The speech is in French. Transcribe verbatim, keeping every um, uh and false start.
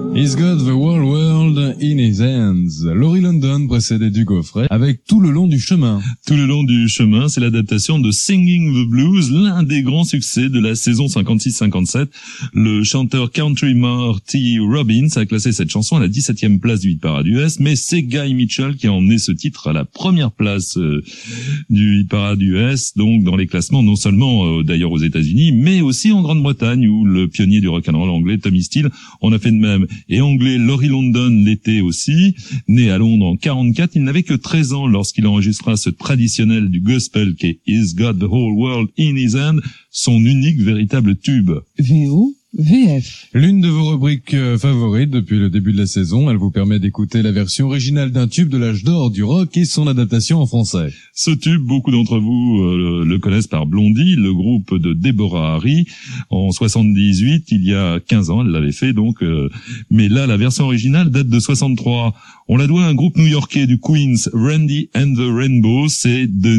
He's got the whole world in his hands. Laurie London précédait du Gaufret avec Tout le long du chemin. Tout le long du chemin, c'est l'adaptation de Singing the Blues, l'un des grands succès de la saison cinquante-six cinquante-sept. Le chanteur country Marty Robbins a classé cette chanson à la dix-septième place du hit-parade U S, mais c'est Guy Mitchell qui a emmené ce titre à la première place euh, du hit-parade U S, donc dans les classements non seulement euh, d'ailleurs aux États-Unis, mais aussi en Grande-Bretagne où le pionnier du rock'n'roll anglais Tommy Steele en a fait de même. Et anglais Laurie London l'était aussi. Né à Londres en quarante-quatre, il n'avait que treize ans lorsqu'il enregistra ce traditionnel du gospel qui est He's Got the Whole World in His Hand, son unique véritable tube. V O V F. L'une de vos rubriques favorites depuis le début de la saison, elle vous permet d'écouter la version originale d'un tube de l'âge d'or du rock et son adaptation en français. Ce tube, beaucoup d'entre vous euh, le connaissent par Blondie, le groupe de Deborah Harry. En soixante-dix-huit, il y a quinze ans, elle l'avait fait donc. Euh, mais là, la version originale date de soixante-trois. On la doit à un groupe new-yorkais du Queens, Randy and the Rainbow. C'est de